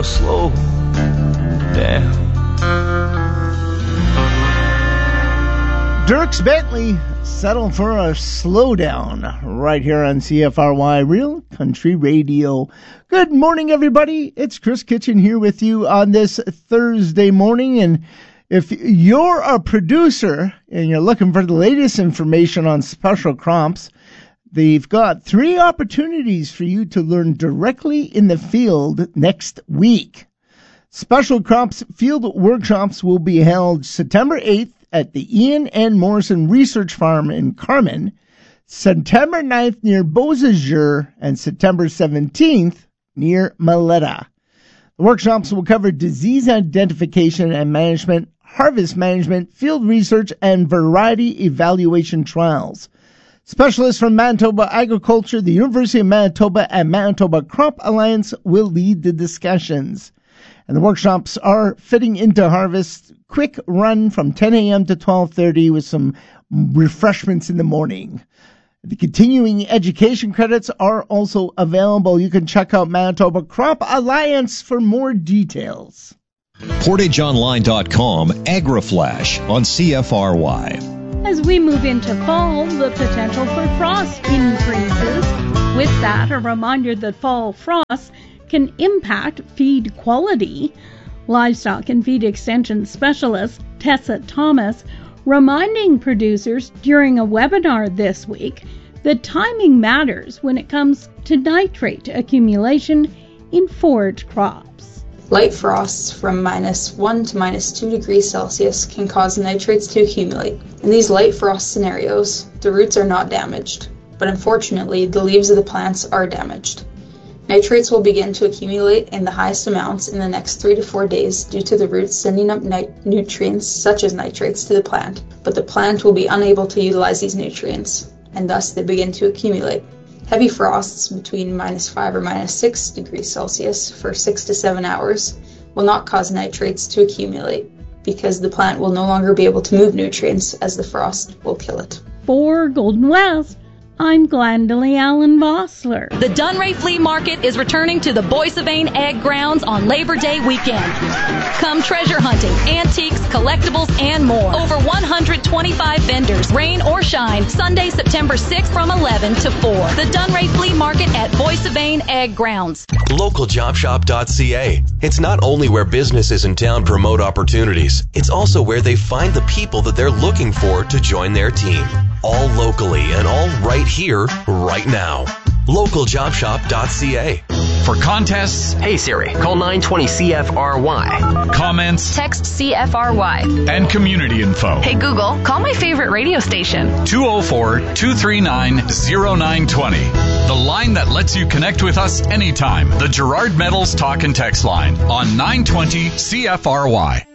a slow down. Dierks Bentley, settle for a slowdown right here on CFRY Real Country Radio. Good morning, everybody. It's Chris Kitchen here with you on this Thursday morning. And if you're a producer and you're looking for the latest information on special crops, they've got 3 opportunities for you to learn directly in the field next week. Special crops field workshops will be held September 8th at the Ian N. Morrison Research Farm in Carman, September 9th near Beausejour, and September 17th near Maletta. The workshops will cover disease identification and management, harvest management, field research, and variety evaluation trials. Specialists from Manitoba Agriculture, the University of Manitoba, and Manitoba Crop Alliance will lead the discussions. And the workshops are fitting into harvest, quick run from 10 a.m. to 12:30 with some refreshments in the morning. The continuing education credits are also available. You can check out Manitoba Crop Alliance for more details. PortageOnline.com AgriFlash on CFRY. As we move into fall, the potential for frost increases. With that, a reminder that fall frost can impact feed quality. Livestock and Feed Extension Specialist Tessa Thomas reminding producers during a webinar this week that timing matters when it comes to nitrate accumulation in forage crops. Light frosts from -1 to -2 degrees Celsius can cause nitrates to accumulate. In these light frost scenarios, the roots are not damaged, but unfortunately the leaves of the plants are damaged. Nitrates will begin to accumulate in the highest amounts in the next 3 to 4 days due to the roots sending up nutrients such as nitrates to the plant, but the plant will be unable to utilize these nutrients, and thus they begin to accumulate. Heavy frosts between -5 or -6 degrees Celsius for 6 to 7 hours will not cause nitrates to accumulate because the plant will no longer be able to move nutrients as the frost will kill it. For Golden West, I'm Glendalee Allen Vossler. The Dunray Flea Market is returning to the Boissevain Ag Grounds on Labor Day weekend. Come treasure hunting, antiques, collectibles, and more. Over 125 vendors, rain or shine, Sunday, September 6th from 11 to 4. The Dunray Flea Market at Boissevain Ag Grounds. LocalJobShop.ca. It's not only where businesses in town promote opportunities, it's also where they find the people that they're looking for to join their team. All locally and all right here, right now. LocalJobShop.ca. For contests, hey Siri, call 920-CFRY. Comments, text CFRY. And community info. Hey Google, call my favorite radio station. 204-239-0920. The line that lets you connect with us anytime. The Gerard Metals Talk and Text line on 920 CFRY.